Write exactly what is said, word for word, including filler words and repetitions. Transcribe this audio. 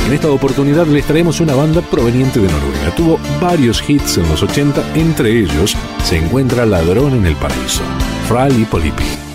En esta oportunidad les traemos una banda proveniente de Noruega. Tuvo varios hits en los ochenta, entre ellos se encuentra Ladrón en el Paraíso, Fra Lippo Lippi.